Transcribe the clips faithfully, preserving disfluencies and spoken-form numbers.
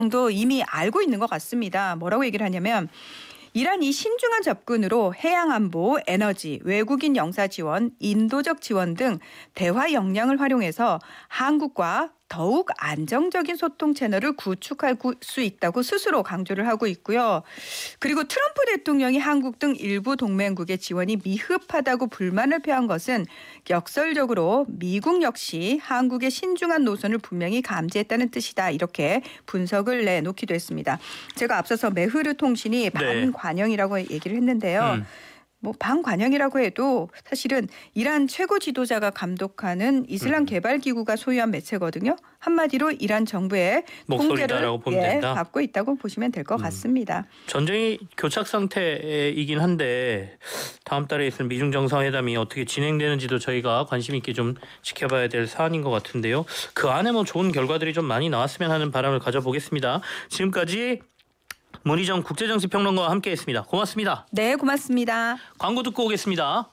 도 이미 알고 있는 것 같습니다. 뭐라고 얘기를 하냐면 이란이 신중한 접근으로 해양안보, 에너지, 외국인 영사 지원, 인도적 지원 등 대화 역량을 활용해서 한국과 더욱 안정적인 소통 채널을 구축할 수 있다고 스스로 강조를 하고 있고요. 그리고 트럼프 대통령이 한국 등 일부 동맹국의 지원이 미흡하다고 불만을 표한 것은 역설적으로 미국 역시 한국의 신중한 노선을 분명히 감지했다는 뜻이다. 이렇게 분석을 내놓기도 했습니다. 제가 앞서서 메흐르 통신이 네. 반관영이라고 얘기를 했는데요. 음. 뭐 반관영이라고 해도 사실은 이란 최고 지도자가 감독하는 이슬람 개발 기구가 소유한 매체거든요. 한마디로 이란 정부의 통제를 예, 받고 있다고 보시면 될 것 음. 같습니다. 전쟁이 교착 상태이긴 한데 다음 달에 있을 미중 정상회담이 어떻게 진행되는지도 저희가 관심 있게 좀 지켜봐야 될 사안인 것 같은데요. 그 안에 뭐 좋은 결과들이 좀 많이 나왔으면 하는 바람을 가져보겠습니다. 지금까지 문희정 국제정치평론가와 함께했습니다. 고맙습니다. 네, 고맙습니다. 광고 듣고 오겠습니다.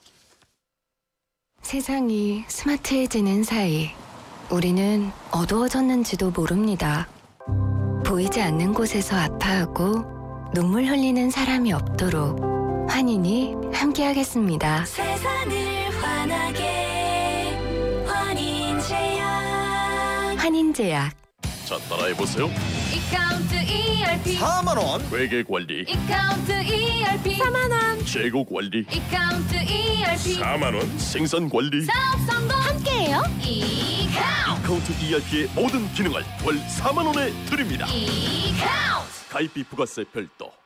세상이 스마트해지는 사이 우리는 어두워졌는지도 모릅니다. 보이지 않는 곳에서 아파하고 눈물 흘리는 사람이 없도록 환인이 함께하겠습니다. 세상을 환하게 환인제약. 환인제약. 자, 따라해보세요. 이카운트 이알피 사만 원. 회계관리. 이카운트 이알피 사만 원 재고관리. 이카운트 이알피 사만 원. 생산관리. 사업 성공 함께해요. 이카운트 카운트 이알피의 모든 기능을 월 사만 원에 드립니다. 이카운트 가입비 부가세 별도.